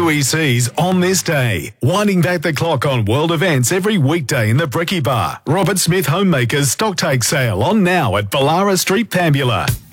QEC's On This Day, winding back the clock on world events every weekday in the Brekkie Bar. Robert Smith Homemakers Stocktake Sale on now at Ballara Street, Pambula.